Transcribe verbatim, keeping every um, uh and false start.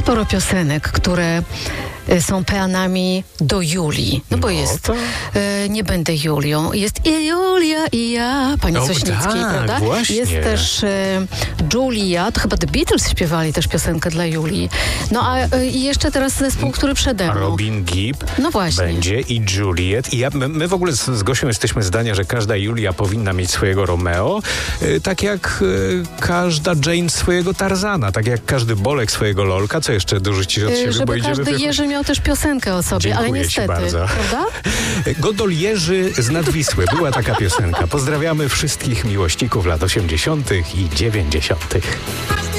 sporo piosenek, które są peanami do Julii. No bo No jest to- e, Nie będę Julią. Jest i Julia i ja, pani No Sośnickiej, tak, prawda? właśnie. Jest też e, Julia, to chyba The Beatles śpiewali też piosenkę dla Julii. No a e, i jeszcze teraz zespół, który przede mną. Robin Gibb No właśnie. będzie i Juliet. I ja, my, my w ogóle z, z Gosią jesteśmy zdania, że każda Julia powinna mieć swojego Romeo, y, tak jak y, każda Jane swojego Tarzana, tak jak każdy Bolek swojego Lolka. Co jeszcze dorzucić od E, siebie? Żeby każdy w- Jerzy miał też piosenkę o sobie, ale Dziękuję ci niestety, bardzo. prawda? Godol Jerzy z Nadwisły. Była taka piosenka. Pozdrawiamy wszystkich miłośników lat osiemdziesiątych i dziewięćdziesiątych.